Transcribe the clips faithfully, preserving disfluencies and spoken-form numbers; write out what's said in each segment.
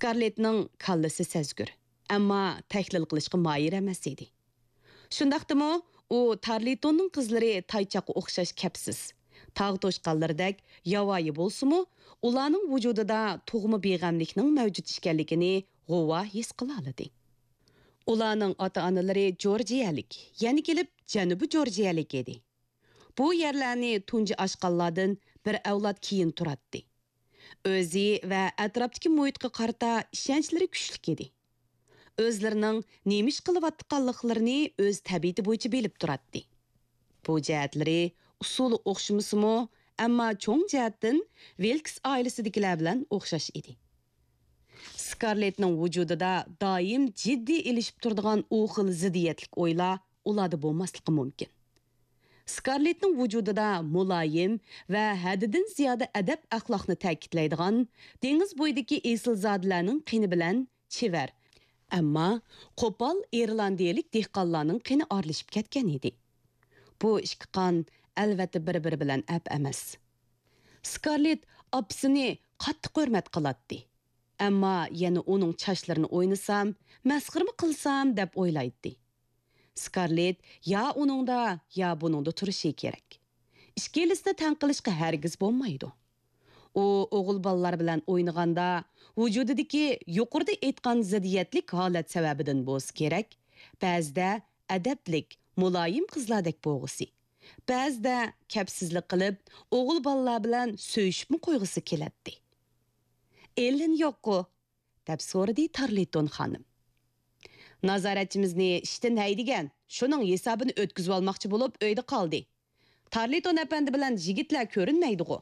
Skarlettning kallasi sezgir, ammo tahlil qilishga moyir emas edi. Shundaqdimi, u Tarlitonning qizlari taychoqqa o'xshash kapsiz, tog' to'shqanlardek yavoyi bo'lsa-mu, ularning vujudida tug'ma beg'amlikning mavjud ekanligini g'uva his qila oladi. Ularning ota-onalari Jorjiyalik, ya'ni kelib Janubiy Jorjiyalik edi. Bu yerlarni tunji ashqallardan bir avlod keyin turadi. O'zi va atrofdagi muhitga qarata ishonchlari kuchli edi. O'zlarining nemish qilayotganliklarini o'z tabiati bo'yicha bilib turadi. Bu jihatlari usuli o'xshamasa-mu, ammo cho'ng jihatdan Wilkes oilasidagilar bilan o'xshash edi. Skarlettning vujudida doim jiddiy ilishib turadigan u xil ziddiyatlik o'ylar ularda bo'lmasligi mumkin. Skarlettning vujudida muloyim va haddidan ziyoda adab axloqni ta'kidlaydigan dengiz bo'yidagi esilzodlarning qini bilan chevar, ammo qo'pol irlandiyalik dehqonlarning qini orlishib ketgan edi. Bu ikki qon albatta bir-biri bilan ab emas. Skarlett opsini qattiq hurmat qiladi. Ammo yana uning chochlarini o'ynasam, masxirmi qilsam deb o'ylaydi. Skarlett ya uningda, ya buningda turishi kerak. Ikkilisini tan qilishga hargiz bo'lmaydi. U o'g'il bolalar bilan o'ynaganda vujudidagi yuqorida aytgan ziddiyatlik holat sababidan bo'lsa kerak, ba'zida adablik, muloyim qizlardek bo'g'isi, ba'zida kapsizlik qilib, o'g'il bolalar bilan so'yishib qo'yg'isi keladi. Elin yo'q-ku, deb so'radi Tarliton xonim. Nazoratchimizni ishdan haydigan, shuning hisobini o'tkazib olmoqchi bo'lib uyda qoldi. Tarliton apandi bilan yigitlar ko'rinmaydi-ku.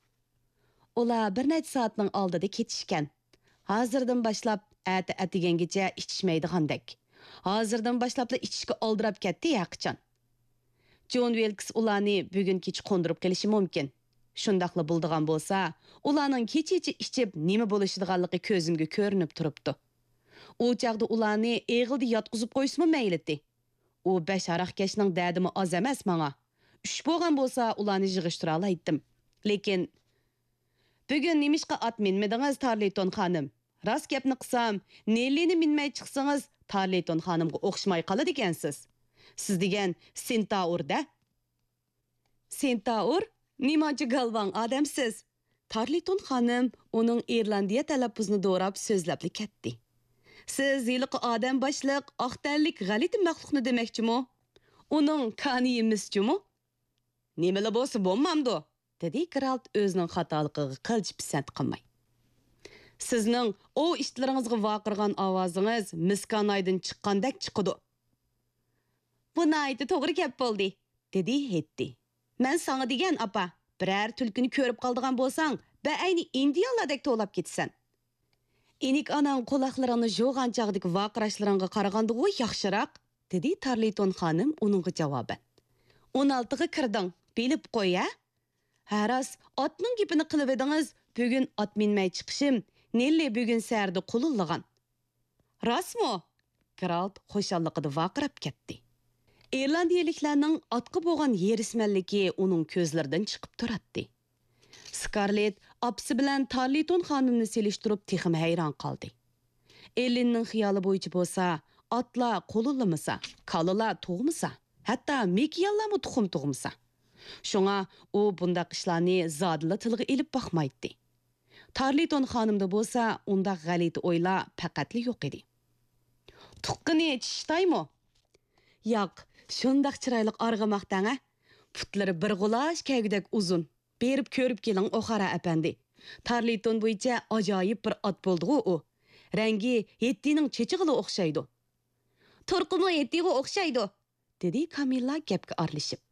Ular bir necha soatning oldida ketishgan. Hozirdan boshlab ati atigangacha ichishmaydigandek. Hozirdan boshlab ichishga oldirab ketdi yaqichan. John Wilkes ularni bugun kech qo'ndirib qilishi mumkin. Shundaqla bo'ldigan bo'lsa, ularning kecha-kecha ichib nima bo'lishdiganligi ko'zimga ko'rinib turibdi. U chaqda ularni eg'ildi yotqizib qo'ysimi maylidi. U besh aroqkashning dadimi oz emas menga. Uch bo'lgan bo'lsa, ularni yig'ishtira olaydim. Lekin bugun nimishqa ot minmedingiz Tarliton xonim? Rost gapni qilsam, Nellini minmay chiqsangiz, Tarliton xonimga o'xshamay qoladi ekansiz. Siz degan Centaur-da. Centaur? Nimachi galvon odamsiz? Tarliton xonim uning Irlandiya talaffuzini do'rab so'zlab ketdi. Siz yiliqi odam boshliq, oqtanlik g'alati maxluqni demakchimi? Uning kaniyimizchimi? Nimala bo'lsa bo'lmamdi, dedi Geralt o'zining xatoligiga qilch pisand qilmay. Sizning o ishlaringizga vaqirgan ovozingiz miskanaydan chiqqandek chiqdi. Bu naydi to'g'ri gap bo'ldi, dedi Hetty. Men sana degan apa, birər tulkini ko'rib qoldigan bo'lsang, ba'ayni indiyalardek to'lab ketsan. Enik anang quloqlarini jo'g'an chog'dagi vaqirashlaringga qaraganda u yaxshiroq, dedi Tarliton xonim uningga javoban. o'n oltiga kirding, bilib qo'y-a? Haras, otning gapini qilib edingiz, bugun ot minmay chiqishim, Nelli bugun sarda qulullagan. Rostmi? Geralt xo'shalligida vaqirab ketdi. Irlandiyaliklarning otqa bo'lgan yerismanligi uning ko'zlaridan chiqib turadi. Skarlett opsi bilan Tarliton xonimni selishtirib texim hayron qoldi. Ellinning xiyoli bo'yicha bo'lsa, otlar qo'lilmasa, kalalar tug'masa, hatto mekiyallarmi tuxum tug'masa. Shunga u bundaq ishlarni zodila tilga ilib baxmaydi. Tarliton xonimda bo'lsa, unda g'alati o'ylar faqatli yo'q edi. Tuqqini tishtaymi? Yo'q, shundaq chiroyli arg'amoqdan-a? Putlari bir g'ulash kaygudek uzun. Berib ko'rib keling O'xara apandi. Tarliton bo'yicha ajoyib bir ot bo'ldi u. Rangi Hettining chechig'iga o'xshaydi. Turqimi Hettiga o'xshaydi, dedi Kamilla gapga aralashib.